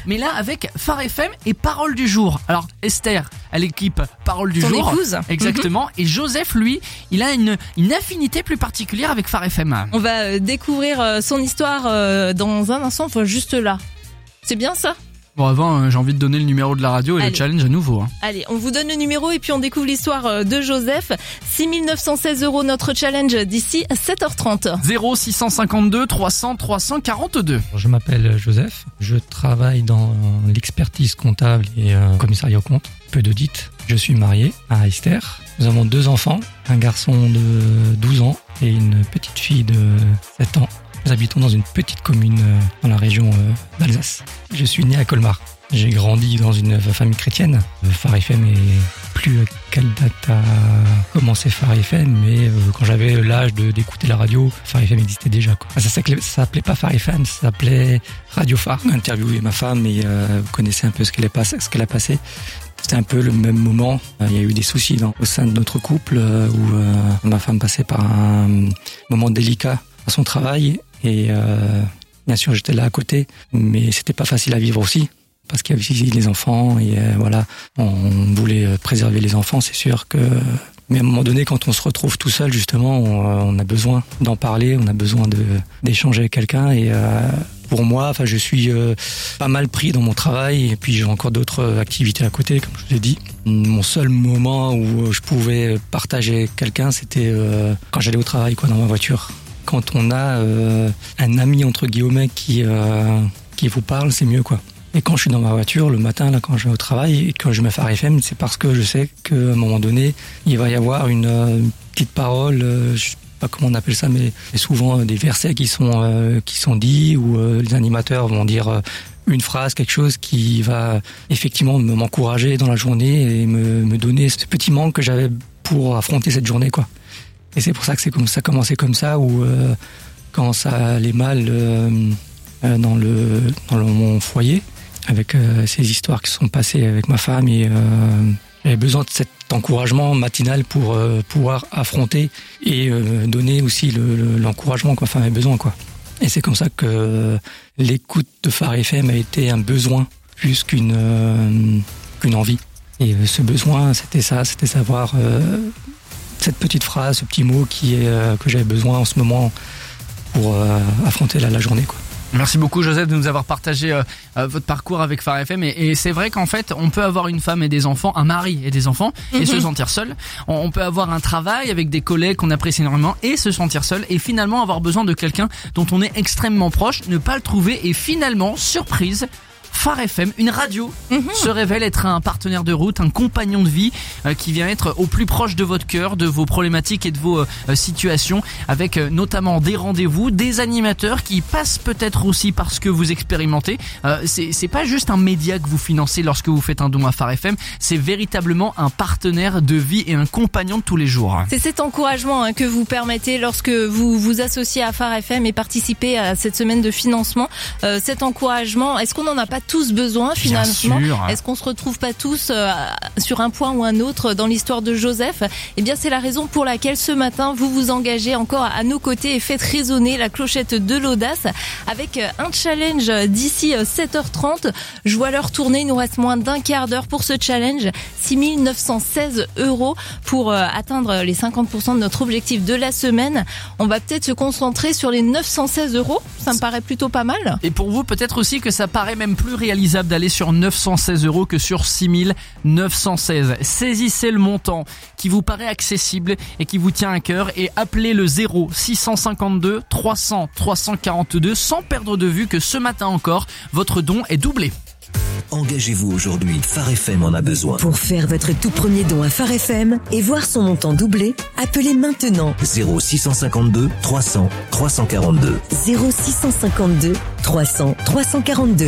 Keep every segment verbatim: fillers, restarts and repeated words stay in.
mais là avec Phare F M et Parole du jour. Alors Esther, elle équipe Parole du Ton jour. épouse. Exactement. Mm-hmm. Et Joseph, lui, il a une, une affinité plus particulière avec Phare F M. On va euh, découvrir euh, son histoire euh, dans un instant, enfin juste là. C'est bien ça ? Bon, avant, euh, j'ai envie de donner le numéro de la radio et Allez. le challenge à nouveau. Hein. Allez, on vous donne le numéro et puis on découvre l'histoire de Joseph. six mille neuf cent seize euros notre challenge d'ici à sept heures trente. zéro six cent cinquante-deux trois cents trois cent quarante-deux. Je m'appelle Joseph, je travaille dans l'expertise comptable et euh, commissariat aux comptes, peu d'audit. Je suis marié à Esther. Nous avons deux enfants, un garçon de douze ans et une petite fille de sept ans. Nous habitons dans une petite commune euh, dans la région euh, d'Alsace. Je suis né à Colmar. J'ai grandi dans une famille chrétienne. Phare F M est plus à quelle date a commencé Phare F M, mais euh, quand j'avais l'âge de, d'écouter la radio, Phare F M existait déjà, quoi. Ça s'appelait, ça s'appelait pas Phare F M, ça s'appelait Radio Phare. J'ai interviewé ma femme et euh, vous connaissez un peu ce qu'elle a passé. Ce qu'elle a passé. C'était un peu le même moment. Il y a eu des soucis dans, au sein de notre couple euh, où euh, ma femme passait par un moment délicat à son travail et euh, bien sûr j'étais là à côté, mais c'était pas facile à vivre aussi parce qu'il y avait aussi les enfants et euh, voilà, on voulait préserver les enfants, c'est sûr que. Mais à un moment donné, quand on se retrouve tout seul, justement, on, on a besoin d'en parler, on a besoin de d'échanger avec quelqu'un. Et euh, pour moi, enfin, je suis euh, pas mal pris dans mon travail, et puis j'ai encore d'autres activités à côté, comme je vous ai dit. Mon seul moment où je pouvais partager avec quelqu'un, c'était euh, quand j'allais au travail, quoi, dans ma voiture. Quand on a euh, un ami entre guillemets qui euh, qui vous parle, c'est mieux, quoi. Et quand je suis dans ma voiture, le matin, là, quand je vais au travail, et quand je mets Phare F M, c'est parce que je sais qu'à un moment donné, il va y avoir une, euh, une petite parole, euh, je sais pas comment on appelle ça, mais c'est souvent euh, des versets qui sont, euh, qui sont dits, où euh, les animateurs vont dire euh, une phrase, quelque chose qui va effectivement m'encourager dans la journée et me, me donner ce petit manque que j'avais pour affronter cette journée, quoi. Et c'est pour ça que c'est comme ça, commencé comme ça, où euh, quand ça allait mal euh, euh, dans le, dans le, mon foyer, avec euh, ces histoires qui se sont passées avec ma femme et euh, j'avais besoin de cet encouragement matinal pour euh, pouvoir affronter et euh, donner aussi le, le, l'encouragement que ma femme avait besoin, quoi. Et c'est comme ça que euh, l'écoute de Phare F M a été un besoin plus qu'une euh, qu'une envie. Et euh, ce besoin, c'était ça, c'était savoir euh, cette petite phrase, ce petit mot qui est euh, que j'avais besoin en ce moment pour euh, affronter la, la journée, quoi. Merci beaucoup Joseph de nous avoir partagé euh, euh, votre parcours avec Phare F M et, et c'est vrai qu'en fait on peut avoir une femme et des enfants, un mari et des enfants et mm-hmm. se sentir seul. On, on peut avoir un travail avec des collègues qu'on apprécie énormément et se sentir seul et finalement avoir besoin de quelqu'un dont on est extrêmement proche, ne pas le trouver et finalement, surprise, Phare F M, une radio, mmh. se révèle être un partenaire de route, un compagnon de vie euh, qui vient être au plus proche de votre cœur, de vos problématiques et de vos euh, situations, avec euh, notamment des rendez-vous, des animateurs qui passent peut-être aussi par ce que vous expérimentez. Euh, c'est, c'est pas juste un média que vous financez lorsque vous faites un don à Phare F M, c'est véritablement un partenaire de vie et un compagnon de tous les jours. C'est cet encouragement hein, que vous permettez lorsque vous vous associez à Phare F M et participez à cette semaine de financement. Euh, cet encouragement, est-ce qu'on n'en a pas tous besoin finalement? Est-ce qu'on se retrouve pas tous euh, sur un point ou un autre dans l'histoire de Joseph? Eh bien, c'est la raison pour laquelle ce matin vous vous engagez encore à nos côtés et faites résonner la clochette de l'audace avec un challenge d'ici sept heures trente. Je vois l'heure tourner, il nous reste moins d'un quart d'heure pour ce challenge. six mille neuf cent seize euros pour euh, atteindre les cinquante pour cent de notre objectif de la semaine. On va peut-être se concentrer sur les neuf cent seize euros. Ça me paraît plutôt pas mal. Et pour vous, peut-être aussi que ça paraît même plus réalisable d'aller sur neuf cent seize euros que sur six mille neuf cent seize. Saisissez le montant qui vous paraît accessible et qui vous tient à cœur et appelez le zéro six cent cinquante-deux trois cents trois cent quarante-deux sans perdre de vue que ce matin encore, votre don est doublé. Engagez-vous aujourd'hui, Phare F M en a besoin. Pour faire votre tout premier don à Phare F M et voir son montant doublé, appelez maintenant zéro six cent cinquante-deux trois cents trois cent quarante-deux. zéro six cent cinquante-deux trois cents trois cent quarante-deux.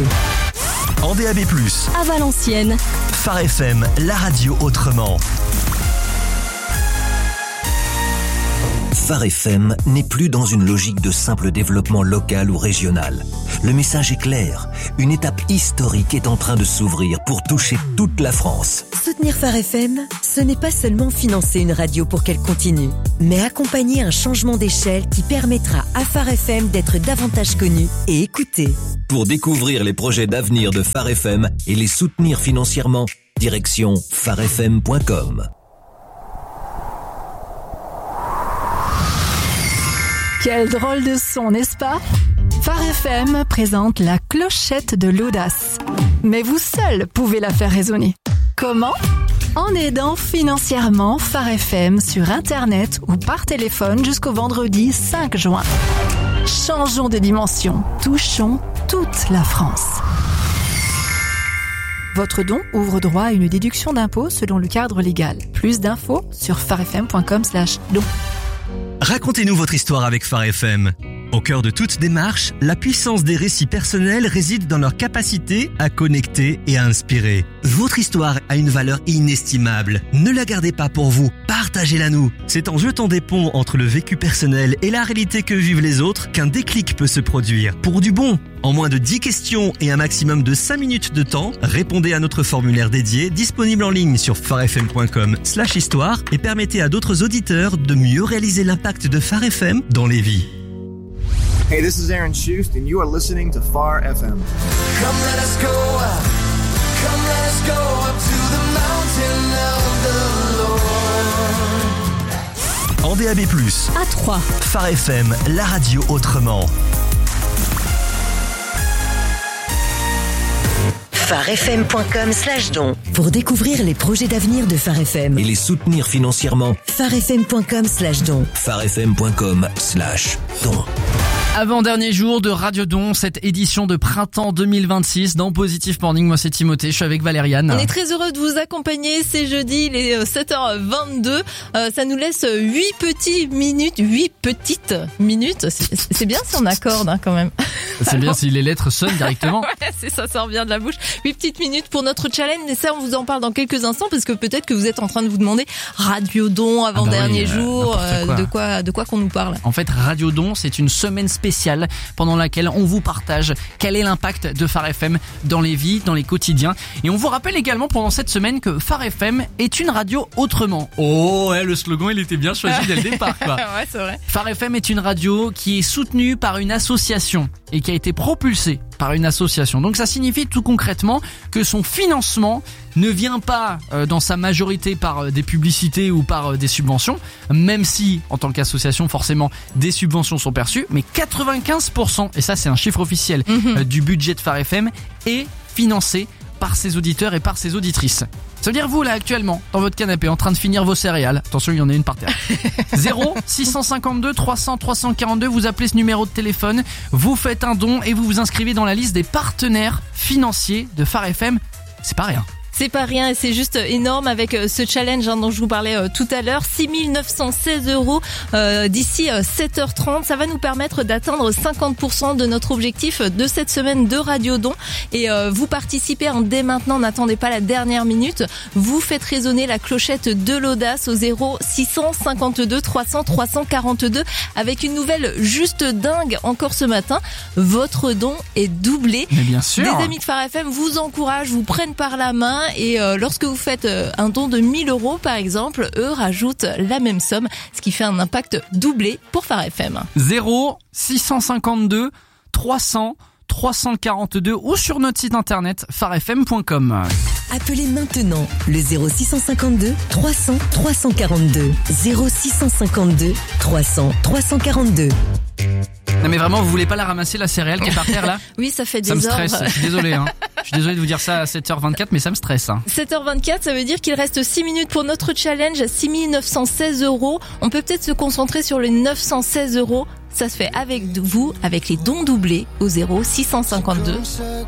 En D A B plus, à Valenciennes, Phare F M, la radio autrement. Phare F M n'est plus dans une logique de simple développement local ou régional. Le message est clair. Une étape historique est en train de s'ouvrir pour toucher toute la France. Soutenir Phare F M, ce n'est pas seulement financer une radio pour qu'elle continue, mais accompagner un changement d'échelle qui permettra à Phare F M d'être davantage connu et écouté. Pour découvrir les projets d'avenir de Phare F M et les soutenir financièrement, direction phare f m point com. Quel drôle de son, n'est-ce pas ? Phare F M présente la clochette de l'audace. Mais vous seul pouvez la faire résonner. Comment ? En aidant financièrement Phare F M sur Internet ou par téléphone jusqu'au vendredi cinq juin. Changeons de dimension, touchons toute la France. Votre don ouvre droit à une déduction d'impôt selon le cadre légal. Plus d'infos sur pharefm point com slash don. Racontez-nous votre histoire avec Phare F M. Au cœur de toute démarche, la puissance des récits personnels réside dans leur capacité à connecter et à inspirer. Votre histoire a une valeur inestimable. Ne la gardez pas pour vous, partagez-la nous. C'est en jetant des ponts entre le vécu personnel et la réalité que vivent les autres qu'un déclic peut se produire. Pour du bon, en moins de dix questions et un maximum de cinq minutes de temps, répondez à notre formulaire dédié disponible en ligne sur pharefm point com slash histoire et permettez à d'autres auditeurs de mieux réaliser l'impact de Phare F M dans les vies. Hey, this is Aaron Schust, and you are listening to Phare F M. Come let us go up, come let us go up to the mountain of the Lord. En D A B plus, À trois. Phare F M, la radio autrement. pharefm point com slash don. Pour découvrir les projets d'avenir de Phare F M. Et les soutenir financièrement, pharefm point com slash don. pharefm point com slash don. Avant-dernier jour de Radio Don, cette édition de printemps deux mille vingt-six dans Positive Morning. Moi c'est Timothée, je suis avec Valériane. On est très heureux de vous accompagner, c'est jeudi, il est sept heures vingt-deux. Euh, ça nous laisse huit petites minutes, huit petites minutes. C'est, c'est bien si on accorde hein, quand même. C'est bien si les lettres sonnent directement. Ouais, c'est ça, sort bien de la bouche. huit petites minutes pour notre challenge et ça on vous en parle dans quelques instants parce que peut-être que vous êtes en train de vous demander Radio Don avant-dernier ah bah oui, jour, euh, quoi. de quoi de quoi qu'on nous parle. En fait, Radio Don, c'est une semaine spéciale pendant laquelle on vous partage quel est l'impact de Phare F M dans les vies, dans les quotidiens. Et on vous rappelle également pendant cette semaine que Phare F M est une radio autrement. Oh, ouais, le slogan, il était bien choisi dès le départ, quoi. Ouais, c'est vrai. Phare F M est une radio qui est soutenue par une association et qui a été propulsée par une association. Donc ça signifie tout concrètement que son financement ne vient pas euh, dans sa majorité par euh, des publicités ou par euh, des subventions, même si en tant qu'association forcément des subventions sont perçues, mais quatre-vingt-quinze pour cent, et ça c'est un chiffre officiel, Mm-hmm. euh, du budget de Phare F M est financé par ses auditeurs et par ses auditrices. Ça veut dire vous là actuellement dans votre canapé en train de finir vos céréales. Attention, il y en a une par terre. zéro six cent cinquante-deux trois cents trois cent quarante-deux, vous appelez ce numéro de téléphone, vous faites un don et vous vous inscrivez dans la liste des partenaires financiers de Phare F M. C'est pas rien. C'est pas rien et c'est juste énorme avec ce challenge hein, dont je vous parlais euh, tout à l'heure. six mille neuf cent seize euros euh, d'ici euh, sept heures trente. Ça va nous permettre d'atteindre cinquante pour cent de notre objectif de cette semaine de Radio Don. Et euh, vous participez hein, dès maintenant, n'attendez pas la dernière minute. Vous faites résonner la clochette de l'audace au zéro six cent cinquante-deux trois cents trois cent quarante-deux avec une nouvelle juste dingue encore ce matin. Votre don est doublé. Mais bien sûr. Des amis de Phare F M vous encouragent, vous prennent par la main. Et euh, lorsque vous faites euh, un don de mille euros par exemple, eux rajoutent la même somme, ce qui fait un impact doublé pour Phare F M. zéro six cent cinquante-deux trois cents trois cent quarante-deux ou sur notre site internet pharefm point com. Appelez maintenant le zéro six cent cinquante-deux trois cents trois cent quarante-deux. zéro six cent cinquante-deux trois cents trois cent quarante-deux. Non mais vraiment, vous voulez pas la ramasser la céréale qui est par terre là? Oui, ça fait des Ça me ordres. stresse, je suis désolé hein. Je suis désolé de vous dire ça à sept heures vingt-quatre mais ça me stresse hein. sept heures vingt-quatre, ça veut dire qu'il reste six minutes pour notre challenge, six mille neuf cent seize euros. On peut peut-être se concentrer sur les neuf cent seize euros. Ça se fait avec vous, avec les dons doublés au zéro six cent cinquante-deux